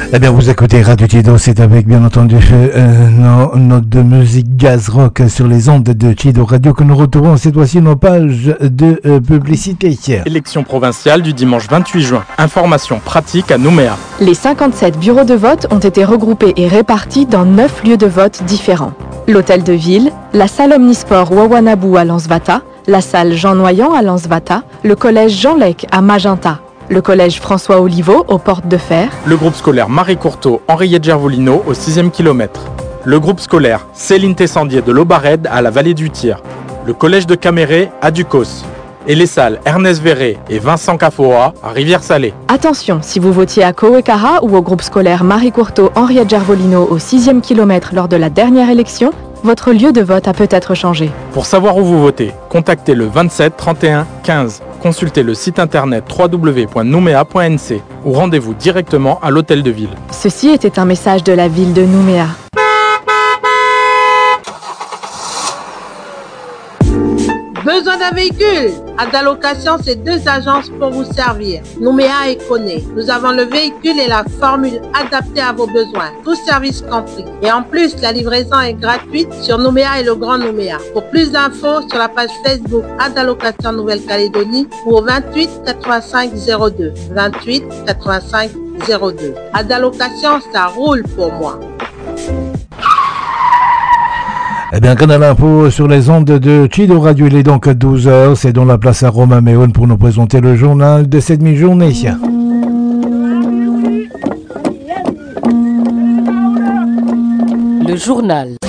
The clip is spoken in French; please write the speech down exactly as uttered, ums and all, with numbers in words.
Eh bien, vous écoutez Radio Chido, c'est avec, bien entendu, euh, nos notes de musique jazz rock sur les ondes de Chido Radio que nous retrouvons cette fois-ci nos pages de euh, publicité. Élection provinciale du dimanche vingt-huit juin. Information pratique à Nouméa. Les cinquante-sept bureaux de vote ont été regroupés et répartis dans neuf lieux de vote différents. L'hôtel de ville, la salle omnisport Wawanabou à Lansvata, la salle Jean Noyant à Lansvata, le collège Jean Lec à Magenta, le collège François Oliveau aux Portes de Fer, le groupe scolaire Marie Courteau Henriette Gervolino au sixième kilomètre, le groupe scolaire Céline Tessandier de l'Aubarède à la vallée du Tir, le collège de Caméré à Ducos et les salles Ernest Verré et Vincent Cafoa à Rivière-Salée. Attention, si vous votiez à Kowekara ou au groupe scolaire Marie Courteau Henriette Gervolino au sixième kilomètre lors de la dernière élection, votre lieu de vote a peut-être changé. Pour savoir où vous votez, contactez le vingt-sept trente et un quinze. Consultez le site internet w w w point nouméa point n c ou rendez-vous directement à l'hôtel de ville. Ceci était un message de la ville de Nouméa. Besoin d'un véhicule? Adalocation, c'est deux agences pour vous servir. Nouméa et Koné. Nous avons le véhicule et la formule adaptée à vos besoins. Tout service compris. Et en plus, la livraison est gratuite sur Nouméa et le Grand Nouméa. Pour plus d'infos, sur la page Facebook Adalocation Nouvelle-Calédonie ou au vingt-huit quatre-vingt-cinq zéro deux. vingt-huit quatre-vingt-cinq zéro deux. Adalocation, ça roule pour moi. Eh bien, Canal Info sur les ondes de Chido Radio, il est donc à douze heures, c'est dans la place à Romain Méon pour nous présenter le journal de cette mi-journée. Le journal.